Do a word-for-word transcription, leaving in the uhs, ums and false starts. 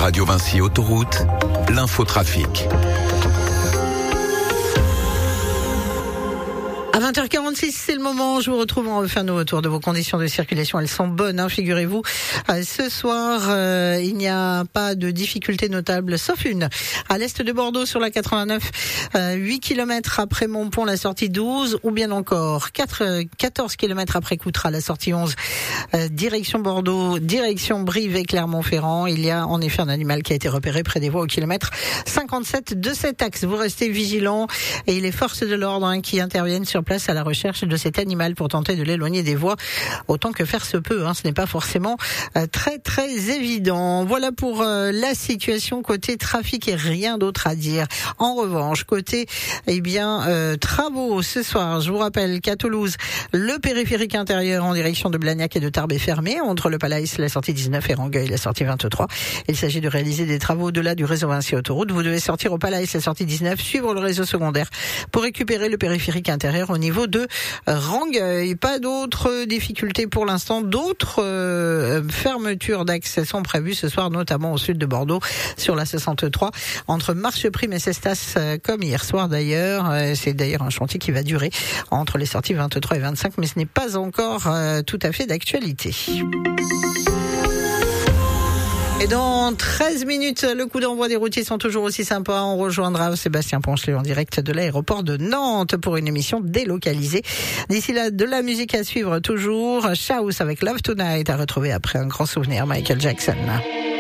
Radio Vinci Autoroute, l'infotrafic. À vingt heures quarante-six, c'est le moment. Je vous retrouve. On va faire nos retours de vos conditions de circulation. Elles sont bonnes, hein, figurez-vous. Euh, ce soir, euh, il n'y a pas de difficultés notables, sauf une. À l'est de Bordeaux, sur la quatre-vingt-neuf, euh, huit kilomètres après Montpont, la sortie douze, ou bien encore quatre, quatorze kilomètres après Coutras, la sortie onze, euh, direction Bordeaux, direction Brive et Clermont-Ferrand. Il y a en effet un animal qui a été repéré près des voies au kilomètre cinquante-sept de cet axe. Vous restez vigilants et les forces de l'ordre hein, qui interviennent sur place à la recherche de cet animal pour tenter de l'éloigner des voies autant que faire se peut. Hein. Ce n'est pas forcément euh, très très évident. Voilà pour euh, la situation côté trafic et rien d'autre à dire. En revanche, côté eh bien euh, travaux ce soir, je vous rappelle qu'à Toulouse, le périphérique intérieur en direction de Blagnac et de Tarbes est fermé entre le Palais, la sortie dix-neuf et Rangueil, la sortie vingt-trois. Il s'agit de réaliser des travaux au-delà du réseau Vinci Autoroute. Vous devez sortir au Palais, la sortie dix-neuf, suivre le réseau secondaire pour récupérer le périphérique intérieur au niveau de Rangueil. Pas d'autres difficultés pour l'instant. D'autres euh, fermetures d'accès sont prévues ce soir, notamment au sud de Bordeaux, sur la soixante-trois, entre Marcheprime et Cestas, euh, comme hier soir d'ailleurs. Euh, c'est d'ailleurs un chantier qui va durer entre les sorties vingt-trois et vingt-cinq, mais ce n'est pas encore euh, tout à fait d'actualité. Et dans treize minutes, le coup d'envoi des routiers sont toujours aussi sympas. On rejoindra Sébastien Ponchelet en direct de l'aéroport de Nantes pour une émission délocalisée. D'ici là, de la musique à suivre toujours. Shouse avec Love Tonight à retrouver après un grand souvenir, Michael Jackson.